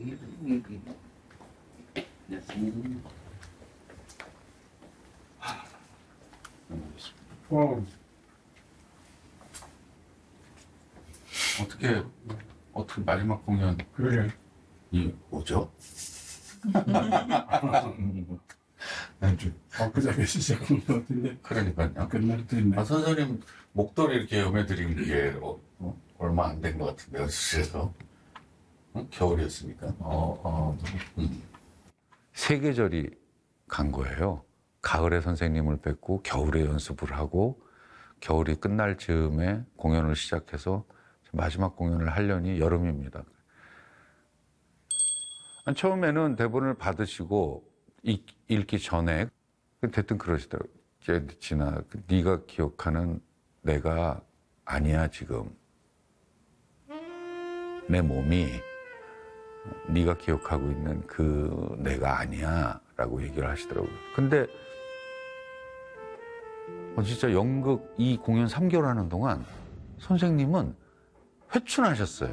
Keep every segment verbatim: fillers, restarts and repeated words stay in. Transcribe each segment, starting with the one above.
어. 어떻게 어떻게 마지막 공연 그래. 이 뭐죠? 아주 엊그저께 시작한 것 같은데 그러니까요. 끝날 때 있네. 아, 선생님 목도리 이렇게 염해드린 게 어, 어, 얼마 안 된 것 같은데 연습실에서 어? 겨울이었으니까. 어, 어. 음. 세 계절이 간 거예요. 가을에 선생님을 뵙고 겨울에 연습을 하고 겨울이 끝날 즈음에 공연을 시작해서 마지막 공연을 하려니 여름입니다. 처음에는 대본을 받으시고 읽, 읽기 전에 대뜸 그러시더라고요. 진아, 네가 기억하는 내가 아니야 지금. 내 몸이 네가 기억하고 있는 그 내가 아니야 라고 얘기를 하시더라고요. 근데 어, 진짜 연극 이 공연 삼 개월 하는 동안 선생님은 회춘하셨어요.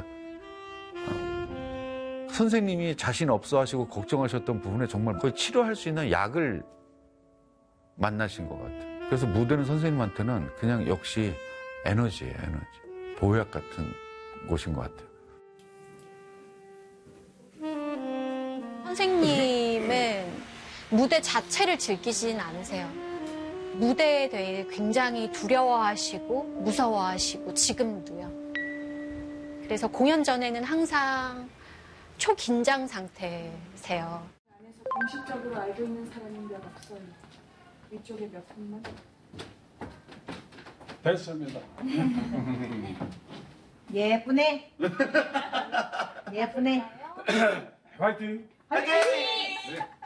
어, 선생님이 자신 없어 하시고 걱정하셨던 부분에 정말 거의 치료할 수 있는 약을 만나신 것 같아요. 그래서 무대는 선생님한테는 그냥 역시 에너지예요, 에너지. 보약 같은 곳인 것 같아요. 선생님은 무대 자체를 즐기지는 않으세요. 무대에 대해 굉장히 두려워하시고 무서워하시고 지금도요. 그래서 공연 전에는 항상 초긴장 상태세요. 안에서 공식적으로 알고 있는 사람이 몇 없어요. 위쪽에 몇 분만. 됐습니다. 예쁘네. 예쁘네. 화이팅! 화이팅!